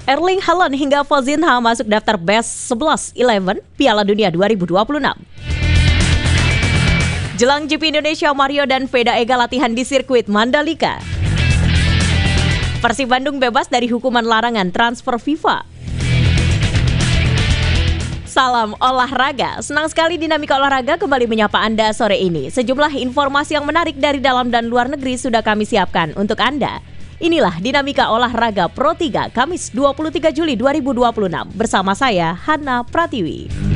Erling Haaland hingga Fosinha masuk daftar Best 11 Piala Dunia 2026. Jelang GP Indonesia, Mario dan Veda Ega latihan di sirkuit Mandalika. Persib Bandung bebas dari hukuman larangan transfer FIFA. Salam olahraga, senang sekali Dinamika Olahraga kembali menyapa Anda sore ini. Sejumlah informasi yang menarik dari dalam dan luar negeri sudah kami siapkan untuk Anda. Inilah Dinamika Olahraga Pro 3 Kamis 23 Juli 2026 bersama saya Hana Pratiwi.